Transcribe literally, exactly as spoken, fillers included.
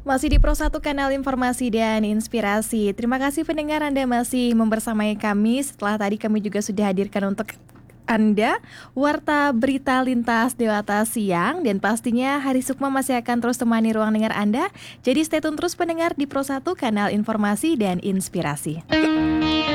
Masih di Pro satu Kanal Informasi dan Inspirasi. Terima kasih pendengar Anda masih membersamai kami. Setelah tadi kami juga sudah hadirkan untuk Anda Warta Berita Lintas Dewata Siang. Dan pastinya Hari Sukma masih akan terus temani ruang dengar Anda. Jadi stay tune terus pendengar di Pro satu Kanal Informasi dan Inspirasi.